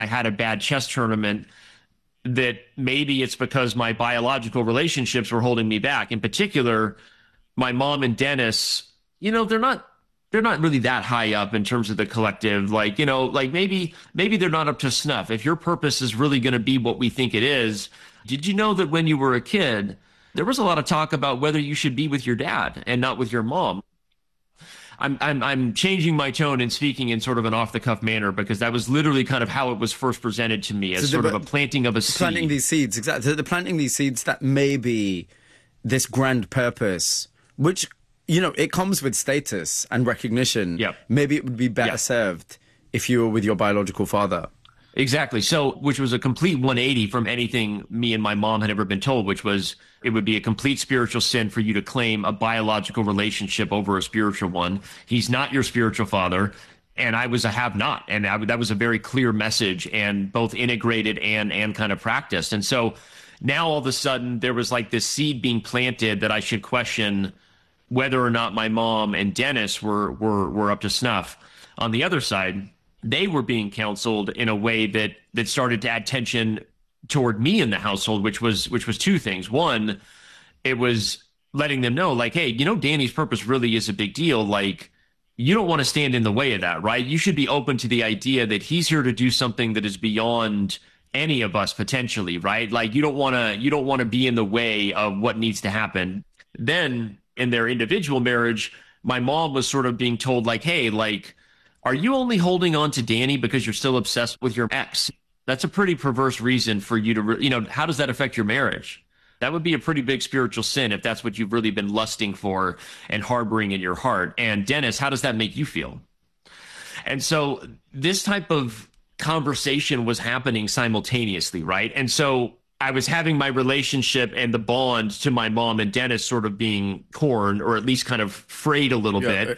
I had a bad chess tournament, that maybe it's because my biological relationships were holding me back. In particular, my mom and Dennis, they're not really that high up in terms of the collective. Like, like maybe they're not up to snuff. If your purpose is really going to be what we think it is, did you know that when you were a kid, there was a lot of talk about whether you should be with your dad and not with your mom? I'm changing my tone and speaking in sort of an off the cuff manner because that was literally kind of how it was first presented to me as sort of a planting of a seed. Planting these seeds, exactly. So they're planting these seeds that may be this grand purpose, which, it comes with status and recognition. Yep. Maybe it would be better served if you were with your biological father. Exactly. So, which was a complete 180 from anything me and my mom had ever been told, which was it would be a complete spiritual sin for you to claim a biological relationship over a spiritual one. He's not your spiritual father. And I was a have not. And that was a very clear message, and both integrated and kind of practiced. And so now all of a sudden there was like this seed being planted that I should question whether or not my mom and Dennis were up to snuff. On the other side, they were being counseled in a way that started to add tension toward me in the household, which was two things. One, it was letting them know, like, hey, Danny's purpose really is a big deal. Like, you don't want to stand in the way of that, right? You should be open to the idea that he's here to do something that is beyond any of us potentially, right? Like, you don't want to be in the way of what needs to happen. Then in their individual marriage, my mom was sort of being told, like, hey, like, are you only holding on to Danny because you're still obsessed with your ex? That's a pretty perverse reason for you to, how does that affect your marriage? That would be a pretty big spiritual sin if that's what you've really been lusting for and harboring in your heart. And Dennis, how does that make you feel? And so this type of conversation was happening simultaneously, right? And so I was having my relationship and the bond to my mom and Dennis sort of being torn, or at least kind of frayed a little bit.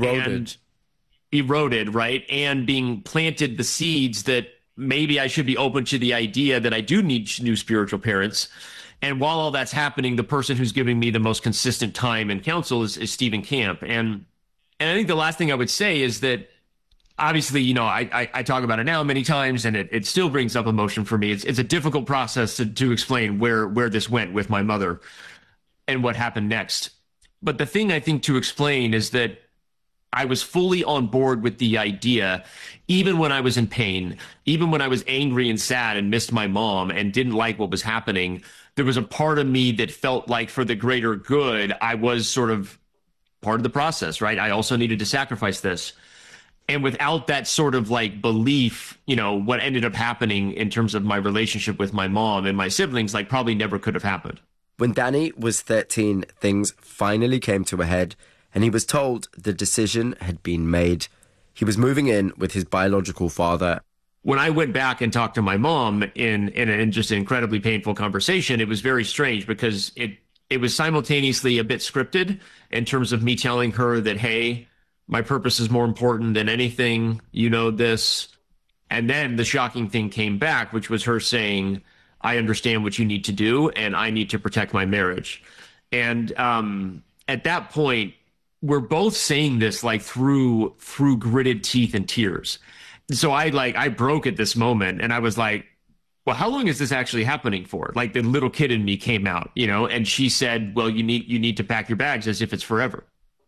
Eroded, right? And being planted the seeds that maybe I should be open to the idea that I do need new spiritual parents. And while all that's happening, the person who's giving me the most consistent time and counsel is Stephen Camp. And I think the last thing I would say is that obviously, I talk about it now many times, and it still brings up emotion for me. It's a difficult process to explain where this went with my mother and what happened next. But the thing I think to explain is that I was fully on board with the idea, even when I was in pain, even when I was angry and sad and missed my mom and didn't like what was happening, there was a part of me that felt like for the greater good, I was sort of part of the process, right? I also needed to sacrifice this. And without that sort of like belief, what ended up happening in terms of my relationship with my mom and my siblings, like probably never could have happened. When Danny was 13, things finally came to a head, and he was told the decision had been made. He was moving in with his biological father. When I went back and talked to my mom in just an incredibly painful conversation, it was very strange because it was simultaneously a bit scripted in terms of me telling her that, hey, my purpose is more important than anything, this. And then the shocking thing came back, which was her saying, I understand what you need to do, and I need to protect my marriage. And at that point, we're both saying this like through gritted teeth and tears. So I broke at this moment, and I was like, well, how long is this actually happening for? Like the little kid in me came out, and she said, well, you need to pack your bags as if it's forever.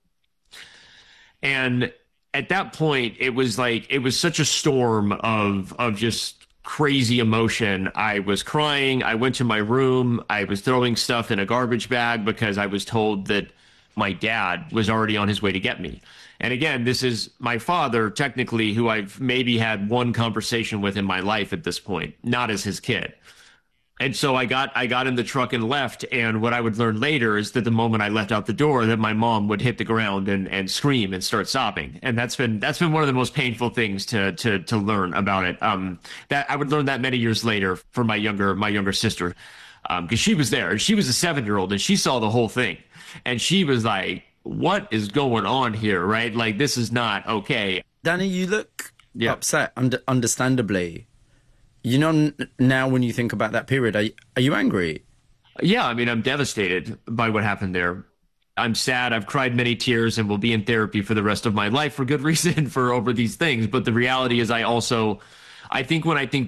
And at that point, it was such a storm of just crazy emotion. I was crying. I went to my room. I was throwing stuff in a garbage bag because I was told that my dad was already on his way to get me. And again, this is my father, technically, who I've maybe had one conversation with in my life at this point, not as his kid. And so I got in the truck and left. And what I would learn later is that the moment I left out the door, that my mom would hit the ground and scream and start sobbing. And that's been one of the most painful things to learn about it. That I would learn that many years later for my younger sister, because she was there and she was a 7-year-old and she saw the whole thing. And she was like, what is going on here, right? Like, this is not okay. Danny, you look upset, understandably. Now when you think about that period, are you angry? Yeah, I mean, I'm devastated by what happened there. I'm sad. I've cried many tears and will be in therapy for the rest of my life for good reason over these things. But the reality is I also I think when I think